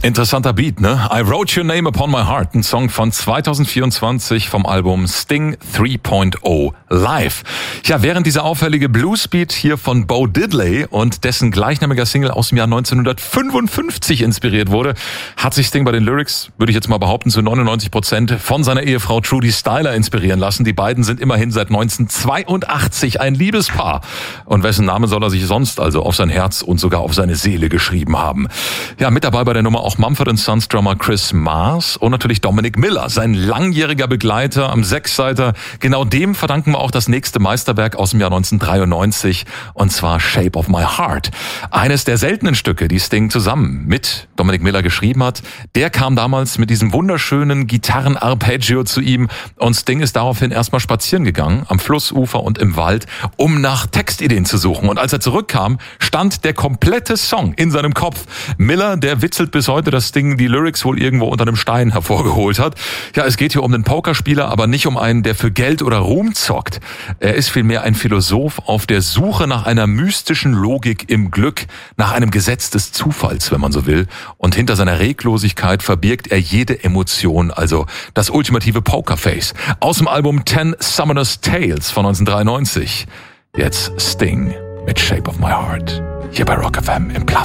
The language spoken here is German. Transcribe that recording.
Interessanter Beat, ne? I Wrote Your Name Upon My Heart, ein Song von 2024 vom Album Sting 3.0 Live. Ja, während dieser auffällige Bluesbeat hier von Bo Diddley und dessen gleichnamiger Single aus dem Jahr 1955 inspiriert wurde, hat sich Sting bei den Lyrics, würde ich jetzt mal behaupten, zu 99% von seiner Ehefrau Trudy Styler inspirieren lassen. Die beiden sind immerhin seit 1982 ein Liebespaar. Und wessen Name soll er sich sonst also auf sein Herz und sogar auf seine Seele geschrieben haben? Ja, mit dabei bei der Nummer auch Mumford & Sons Drummer Chris Mars und natürlich Dominic Miller, sein langjähriger Begleiter am Sechsseiter. Genau dem verdanken wir auch das nächste Meisterwerk aus dem Jahr 1993, und zwar Shape of My Heart. Eines der seltenen Stücke, die Sting zusammen mit Dominic Miller geschrieben hat. Der kam damals mit diesem wunderschönen Gitarrenarpeggio zu ihm und Sting ist daraufhin erstmal spazieren gegangen, am Flussufer und im Wald, um nach Textideen zu suchen. Und als er zurückkam, stand der komplette Song in seinem Kopf. Miller, der witzelt bis heute, dass Sting die Lyrics wohl irgendwo unter einem Stein hervorgeholt hat. Ja, es geht hier um einen Pokerspieler, aber nicht um einen, der für Geld oder Ruhm zockt. Er ist vielmehr ein Philosoph auf der Suche nach einer mystischen Logik im Glück, nach einem Gesetz des Zufalls, wenn man so will. Und hinter seiner Reglosigkeit verbirgt er jede Emotion, also das ultimative Pokerface. Aus dem Album 10 Summoner's Tales von 1993. Jetzt Sting mit Shape of My Heart. Hier bei Rock FM im Platz.